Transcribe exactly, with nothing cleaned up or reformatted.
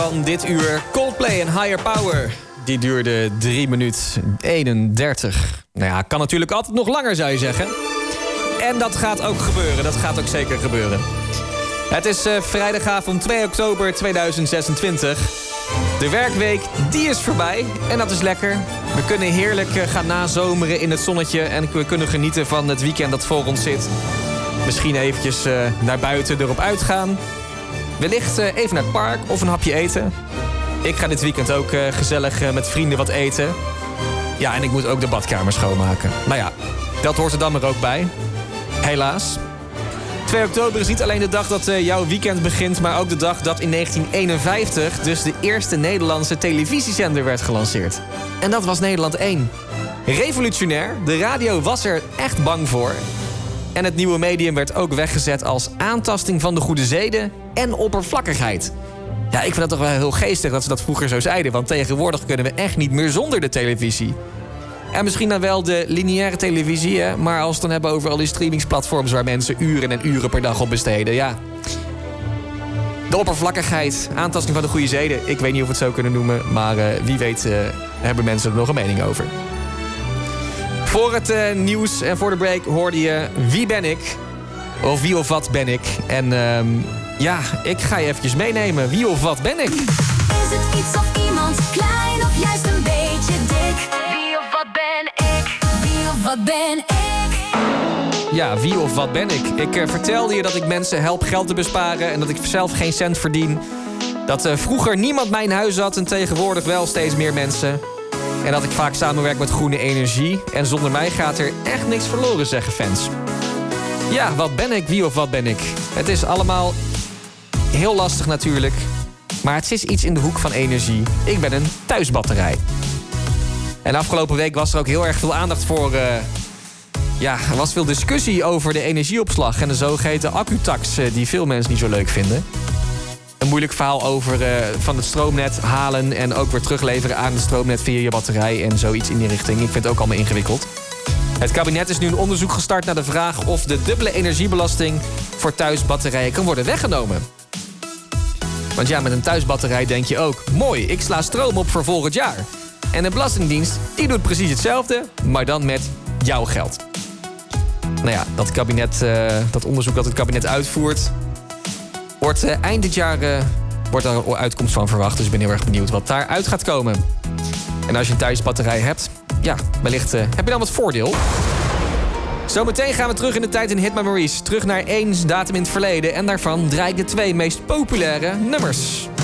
Van dit uur Coldplay en Higher Power. Die duurde drie minuten eenendertig. Nou ja, kan natuurlijk altijd nog langer, zou je zeggen. En dat gaat ook gebeuren. Dat gaat ook zeker gebeuren. Het is uh, vrijdagavond twee oktober tweeduizend zesentwintig. De werkweek, die is voorbij. En dat is lekker. We kunnen heerlijk uh, gaan nazomeren in het zonnetje. En we kunnen genieten van het weekend dat voor ons zit. Misschien eventjes uh, naar buiten erop uitgaan. Wellicht uh, even naar het park of een hapje eten. Ik ga dit weekend ook uh, gezellig uh, met vrienden wat eten. Ja, en ik moet ook de badkamer schoonmaken. Nou ja, dat hoort er dan maar ook bij. Helaas. twee oktober is niet alleen de dag dat uh, jouw weekend begint, maar ook de dag dat in negentien eenenvijftig... dus de eerste Nederlandse televisiezender werd gelanceerd. En dat was Nederland één. Revolutionair, de radio was er echt bang voor. En het nieuwe medium werd ook weggezet als aantasting van de goede zeden en oppervlakkigheid. Ja, ik vind dat toch wel heel geestig dat ze dat vroeger zo zeiden, want tegenwoordig kunnen we echt niet meer zonder de televisie. En misschien dan wel de lineaire televisie, hè? Maar als we het dan hebben over al die streamingsplatforms waar mensen uren en uren per dag op besteden, ja. De oppervlakkigheid, aantasting van de goede zeden. Ik weet niet of we het zo kunnen noemen, maar uh, wie weet uh, hebben mensen er nog een mening over. Voor het uh, nieuws en voor de break hoorde je Wie ben ik? Of Wie of wat ben ik? En uh, ja, ik ga je eventjes meenemen. Wie of wat ben ik? Is het iets of iemand, klein of juist een beetje dik? Wie of wat ben ik? Wie of wat ben ik? Ja, wie of wat ben ik? Ik uh, vertelde je dat ik mensen help geld te besparen en dat ik zelf geen cent verdien. Dat uh, vroeger niemand mijn huis had en tegenwoordig wel steeds meer mensen. En dat ik vaak samenwerk met groene energie. En zonder mij gaat er echt niks verloren, zeggen fans. Ja, wat ben ik? Wie of wat ben ik? Het is allemaal heel lastig natuurlijk. Maar het is iets in de hoek van energie. Ik ben een thuisbatterij. En afgelopen week was er ook heel erg veel aandacht voor... Uh, ja, er was veel discussie over de energieopslag... en de zogeheten accutax, uh, die veel mensen niet zo leuk vinden. Een moeilijk verhaal over uh, van het stroomnet halen... en ook weer terugleveren aan het stroomnet via je batterij... en zoiets in die richting. Ik vind het ook allemaal ingewikkeld. Het kabinet is nu een onderzoek gestart naar de vraag... of de dubbele energiebelasting voor thuisbatterijen kan worden weggenomen. Want ja, met een thuisbatterij denk je ook... mooi, ik sla stroom op voor volgend jaar. En de Belastingdienst, die doet precies hetzelfde... maar dan met jouw geld. Nou ja, dat, kabinet, uh, dat onderzoek dat het kabinet uitvoert... wordt uh, eind dit jaar uh, wordt daar een uitkomst van verwacht. Dus ik ben heel erg benieuwd wat daaruit gaat komen. En als je een thuisbatterij hebt... ja, wellicht uh, heb je dan wat voordeel. Zometeen gaan we terug in de tijd in Hit Memories. Terug naar één datum in het verleden. En daarvan draai ik de twee meest populaire nummers.